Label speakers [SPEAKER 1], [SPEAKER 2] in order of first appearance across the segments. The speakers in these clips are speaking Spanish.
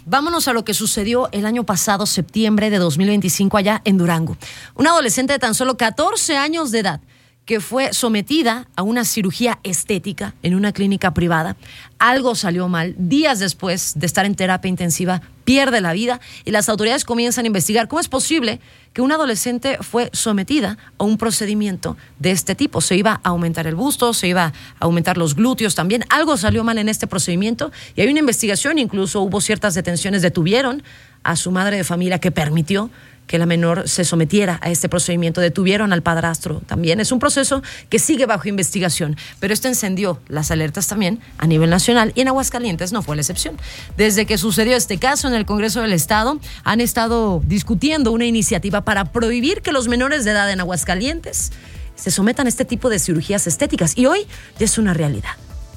[SPEAKER 1] vámonos a lo que sucedió el año pasado, septiembre de 2025, allá en Durango. Una adolescente de tan solo 14 años de edad que fue sometida a una cirugía estética en una clínica privada. Algo salió mal. Días después de estar en terapia intensiva, pierde la vida y las autoridades comienzan a investigar cómo es posible que una adolescente fue sometida a un procedimiento de este tipo. Se iba a aumentar el busto, se iba a aumentar los glúteos también. Algo salió mal en este procedimiento y hay una investigación, incluso hubo ciertas detenciones, detuvieron a su madre de familia que permitió que la menor se sometiera a este procedimiento. Detuvieron al padrastro también. Es un proceso que sigue bajo investigación, pero esto encendió las alertas también a nivel nacional y en Aguascalientes no fue la excepción. Desde que sucedió este caso en el Congreso del Estado, han estado discutiendo una iniciativa para prohibir que los menores de edad en Aguascalientes se sometan a este tipo de cirugías estéticas y hoy ya es una realidad.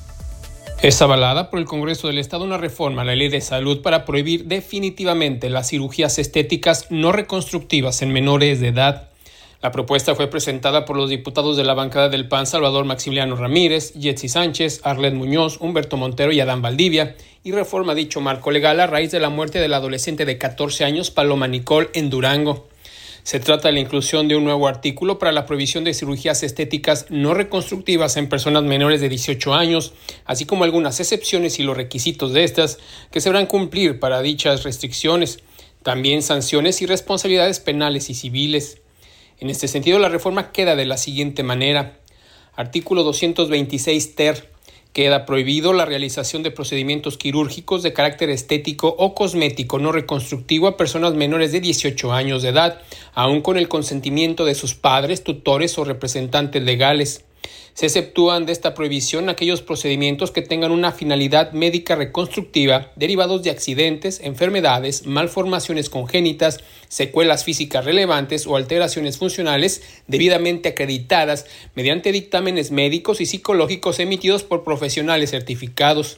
[SPEAKER 2] Es avalada por el Congreso del Estado una reforma a la Ley de Salud para prohibir definitivamente las cirugías estéticas no reconstructivas en menores de edad. La propuesta fue presentada por los diputados de la bancada del PAN, Salvador Maximiliano Ramírez, Yetsi Sánchez, Arlet Muñoz, Humberto Montero y Adán Valdivia, y reforma dicho marco legal a raíz de la muerte de la adolescente de 14 años, Paloma Nicole, en Durango. Se trata de la inclusión de un nuevo artículo para la prohibición de cirugías estéticas no reconstructivas en personas menores de 18 años, así como algunas excepciones y los requisitos de estas que se deberán cumplir para dichas restricciones. También sanciones y responsabilidades penales y civiles. En este sentido, la reforma queda de la siguiente manera. Artículo 226 ter. Queda prohibido la realización de procedimientos quirúrgicos de carácter estético o cosmético no reconstructivo a personas menores de 18 años de edad, aun con el consentimiento de sus padres, tutores o representantes legales. Se exceptúan de esta prohibición aquellos procedimientos que tengan una finalidad médica reconstructiva derivados de accidentes, enfermedades, malformaciones congénitas, secuelas físicas relevantes o alteraciones funcionales debidamente acreditadas mediante dictámenes médicos y psicológicos emitidos por profesionales certificados.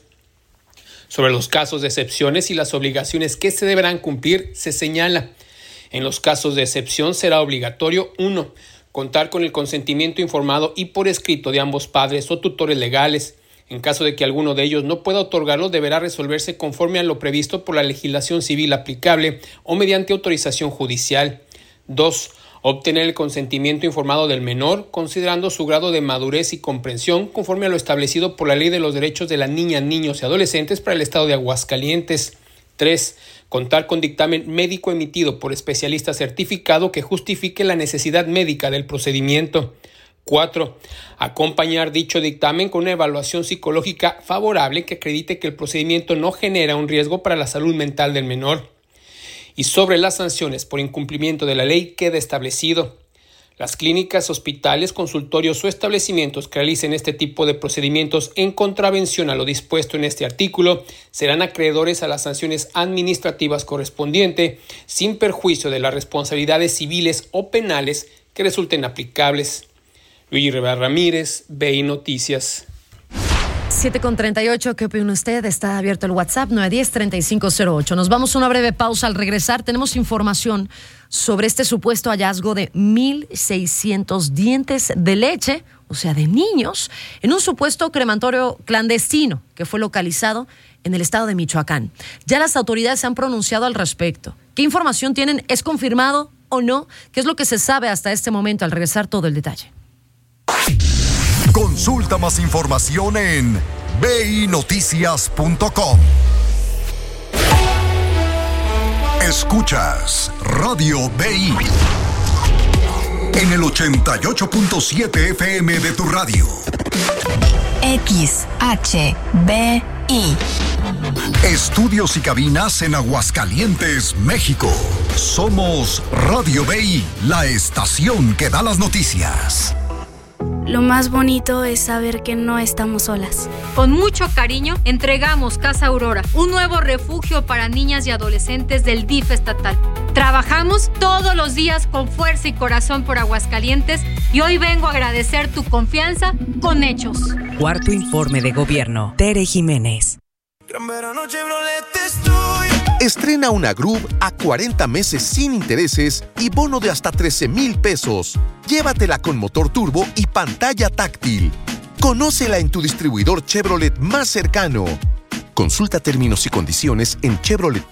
[SPEAKER 2] Sobre los casos de excepciones y las obligaciones que se deberán cumplir, se señala: en los casos de excepción será obligatorio 1. Contar con el consentimiento informado y por escrito de ambos padres o tutores legales. En caso de que alguno de ellos no pueda otorgarlo, deberá resolverse conforme a lo previsto por la legislación civil aplicable o mediante autorización judicial. 2. Obtener el consentimiento informado del menor, considerando su grado de madurez y comprensión, conforme a lo establecido por la Ley de los Derechos de las Niñas, Niños y Adolescentes para el Estado de Aguascalientes. 3. Contar con dictamen médico emitido por especialista certificado que justifique la necesidad médica del procedimiento. 4. Acompañar dicho dictamen con una evaluación psicológica favorable que acredite que el procedimiento no genera un riesgo para la salud mental del menor. Y sobre las sanciones por incumplimiento de la ley queda establecido: las clínicas, hospitales, consultorios o establecimientos que realicen este tipo de procedimientos en contravención a lo dispuesto en este artículo serán acreedores a las sanciones administrativas correspondientes, sin perjuicio de las responsabilidades civiles o penales que resulten aplicables. Luis Rivera Ramírez, BI Noticias.
[SPEAKER 1] 7:38, ¿qué opina usted? Está abierto el WhatsApp 910-3508. Nos vamos a una breve pausa. Al regresar tenemos información sobre este supuesto hallazgo de 1,600 dientes de leche, o sea, de niños, en un supuesto crematorio clandestino que fue localizado en el estado de Michoacán. Ya las autoridades se han pronunciado al respecto. ¿Qué información tienen? ¿Es confirmado o no? ¿Qué es lo que se sabe hasta este momento? Al regresar, todo el detalle.
[SPEAKER 3] Consulta más información en binoticias.com. Escuchas Radio BI en el 88.7 FM de tu radio.
[SPEAKER 4] XHBI.
[SPEAKER 3] Estudios y cabinas en Aguascalientes, México. Somos Radio BI, la estación que da las noticias.
[SPEAKER 5] Lo más bonito es saber que no estamos solas.
[SPEAKER 6] Con mucho cariño entregamos Casa Aurora, un nuevo refugio para niñas y adolescentes del DIF estatal. Trabajamos todos los días con fuerza y corazón por Aguascalientes y hoy vengo a agradecer tu confianza con hechos.
[SPEAKER 7] Cuarto informe de gobierno. Tere Jiménez.
[SPEAKER 8] Gran verano Chevrolet estoy.
[SPEAKER 9] Estrena una Groove a 40 meses sin intereses y bono de hasta 13,000 pesos. Llévatela con motor turbo y pantalla táctil. Conócela en tu distribuidor Chevrolet más cercano. Consulta términos y condiciones en Chevrolet.